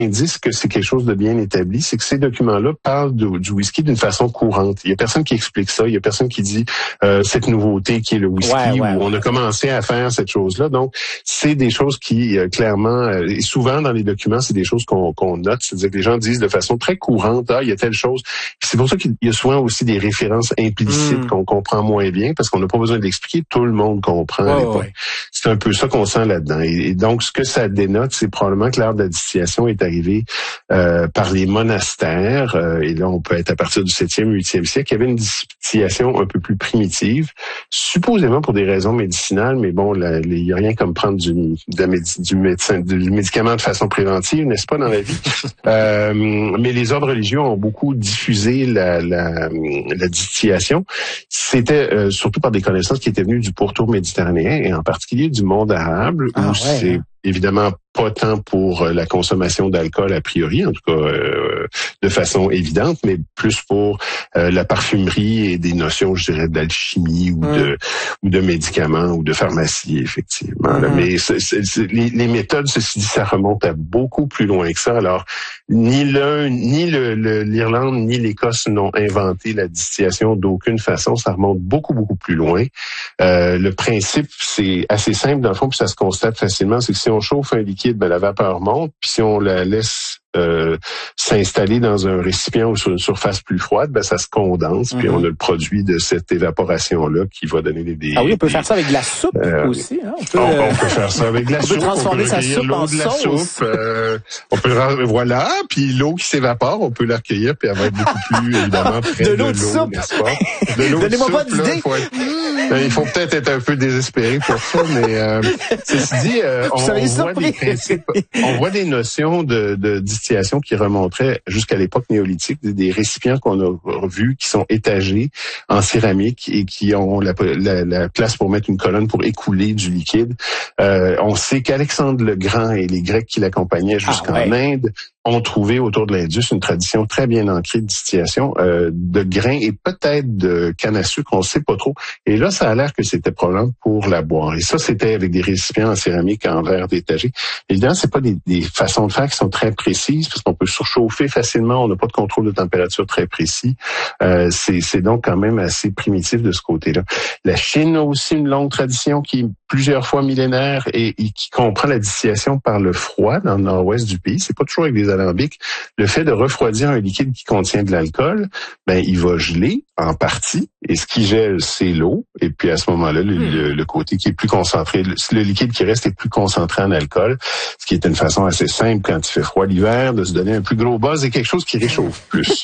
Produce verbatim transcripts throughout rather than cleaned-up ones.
indice que c'est quelque chose de bien établi, c'est que ces documents-là parlent de, du whisky d'une façon courante. Il y a personne qui explique ça, il y a personne qui dit euh, cette nouveauté qui est le whisky, ouais, ouais, où ouais. on a commencé à faire cette chose-là. Donc, c'est des choses qui, euh, clairement, euh, et souvent dans les documents, c'est des choses qu'on, qu'on note, c'est-à-dire que les gens disent de façon très courante, ah, il y a telle chose. Puis c'est pour ça qu'il y a souvent aussi des références implicites mm. qu'on comprend moins bien, parce qu'on n'a pas besoin de l'expliquer, tout le monde comprend oh, à l'époque. ouais. C'est un peu ça qu'on sent là-dedans. Et, et donc, ce que ça dénote, c'est probablement que l'art de la distillation est arrivé euh, par les monastères. Euh, et là, on peut être à partir du septième, huitième siècle. Il y avait une distillation un peu plus primitive, supposément pour des raisons médicinales, mais bon, il n'y a rien comme prendre du, de la médi- du, médecin, du médicament de façon préventive, n'est-ce pas, dans la vie? euh, mais les ordres religieux ont beaucoup diffusé la, la, la distillation. C'était euh, surtout par des connaissances qui étaient venues du pourtour méditerranéen, et en particulier du monde arabe, ah, où ouais, c'est hein. évidemment pas tant pour la consommation d'alcool a priori, en tout cas euh, de façon évidente, mais plus pour euh, la parfumerie et des notions, je dirais, d'alchimie ou mmh. de ou de médicaments ou de pharmacie, effectivement. Mmh. Là. Mais c'est, c'est, c'est, les, les méthodes, ceci dit, ça remonte à beaucoup plus loin que ça. Alors, ni l'un, ni le, le, l'Irlande, ni l'Écosse n'ont inventé la distillation d'aucune façon. Ça remonte beaucoup, beaucoup plus loin. Euh, le principe, c'est assez simple, dans le fond, puis ça se constate facilement, c'est que si on chauffe un liquide, ben, la vapeur monte, puis si on la laisse euh, s'installer dans un récipient ou sur une surface plus froide, ben ça se condense, mm-hmm. puis on a le produit de cette évaporation-là qui va donner des... des ah oui, on peut des, faire ça avec de la soupe euh, aussi. Hein? On, peut, on, euh... on peut faire ça avec de la on soupe. Peut transformer on peut sa soupe l'eau en de la sauce. soupe. Euh, on peut voilà, puis l'eau qui s'évapore, on peut la recueillir, puis elle va être beaucoup plus, évidemment, près de, de l'eau, l'eau, de soupe. n'est-ce pas? De l'eau Donnez-moi de pas soupe, d'idée. Là, être... Il faut peut-être être un peu désespéré pour ça, mais euh, ceci dit, euh, on, on voit des principes, on voit des notions de, de distillation qui remonteraient jusqu'à l'époque néolithique, des, des récipients qu'on a vus qui sont étagés en céramique et qui ont la, la, la place pour mettre une colonne pour écouler du liquide. Euh, on sait qu'Alexandre le Grand et les Grecs qui l'accompagnaient jusqu'en ah, ouais. Inde ont trouvé autour de l'Indus une tradition très bien ancrée de distillation euh, de grains et peut-être de canne à sucre, on ne sait pas trop. Et là, ça a l'air que c'était probablement pour la boire. Et ça, c'était avec des récipients en céramique en verre d'étagé. Évidemment, c'est pas des, des façons de faire qui sont très précises parce qu'on peut surchauffer facilement, on n'a pas de contrôle de température très précis. Euh, c'est, c'est donc quand même assez primitif de ce côté-là. La Chine a aussi une longue tradition qui est plusieurs fois millénaire et, et qui comprend la distillation par le froid dans le nord-ouest du pays. C'est pas toujours avec des alambics. Le fait de refroidir un liquide qui contient de l'alcool, ben il va geler en partie et ce qui gèle, c'est l'eau. Et puis à ce moment-là, le, le, le côté qui est plus concentré, le, le liquide qui reste est plus concentré en alcool, ce qui est une façon assez simple quand il fait froid l'hiver de se donner un plus gros buzz et quelque chose qui réchauffe plus.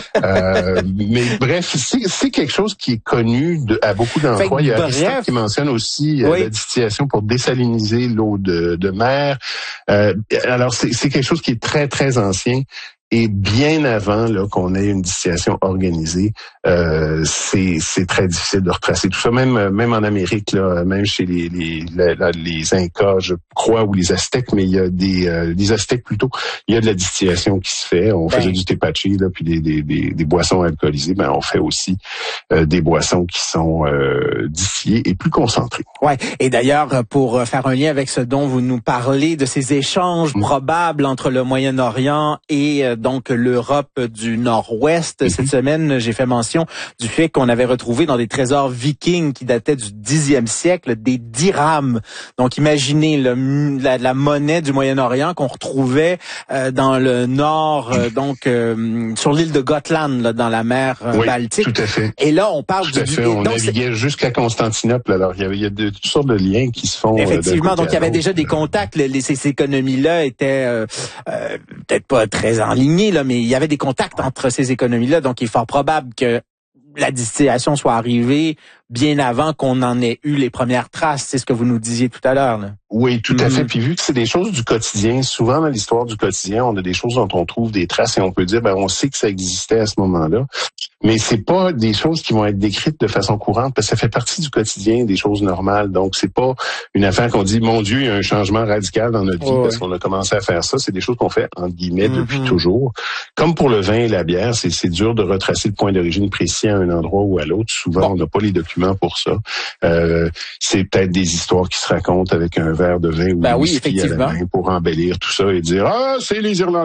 euh, mais bref, c'est, c'est quelque chose qui est connu de, à beaucoup d'endroits. Il y a Aristote qui mentionne aussi euh, oui. la distillation pour désaliniser l'eau de, de mer. Euh, alors c'est, c'est quelque chose qui est très très ancien. Et bien avant là qu'on ait une distillation organisée, euh, c'est c'est très difficile de retracer tout ça. Même même en Amérique là, même chez les les les, les Incas, je crois, ou les Aztèques, mais il y a des euh, les Aztèques plutôt, il y a de la distillation qui se fait. On ben. faisait du tepache là, puis des des des, des boissons alcoolisées. Ben on fait aussi euh, des boissons qui sont euh, distillées et plus concentrées. Ouais. Et d'ailleurs, pour faire un lien avec ce dont vous nous parlez de ces échanges mmh. probables entre le Moyen-Orient et euh, donc l'Europe du Nord-Ouest. Mm-hmm. Cette semaine, j'ai fait mention du fait qu'on avait retrouvé dans des trésors vikings qui dataient du dixième siècle des dirhams. Donc imaginez le, la, la monnaie du Moyen-Orient qu'on retrouvait euh, dans le nord, euh, donc euh, sur l'île de Gotland, là, dans la mer euh, oui, Baltique. Tout à fait. Et là, on parle tout à du... fait. On donc, naviguait c'est... jusqu'à Constantinople. Alors il y avait il y a de, toutes sortes de liens qui se font. Effectivement. Euh, donc il y avait déjà des contacts. Les, les, ces économies-là étaient euh, euh, peut-être pas très en ligne. Là, mais il y avait des contacts entre ces économies-là, donc il est fort probable que la distillation soit arrivée bien avant qu'on en ait eu les premières traces. C'est ce que vous nous disiez tout à l'heure. Là. Oui, tout à fait. Puis vu que c'est des choses du quotidien, souvent dans l'histoire du quotidien, on a des choses dont on trouve des traces et on peut dire, ben on sait que ça existait à ce moment-là. Mais c'est pas des choses qui vont être décrites de façon courante parce que ça fait partie du quotidien, des choses normales. Donc c'est pas une affaire qu'on dit, mon Dieu, il y a un changement radical dans notre vie oh, parce oui. qu'on a commencé à faire ça. C'est des choses qu'on fait entre guillemets mm-hmm. depuis toujours. Comme pour le vin et la bière, c'est, c'est dur de retracer le point d'origine précis à un endroit ou à l'autre. Souvent, bon. on n'a pas les documents pour ça. Euh, c'est peut-être des histoires qui se racontent avec un verre de vin ou ben un oui, whisky à la main pour embellir tout ça et dire ah c'est les Irlandais.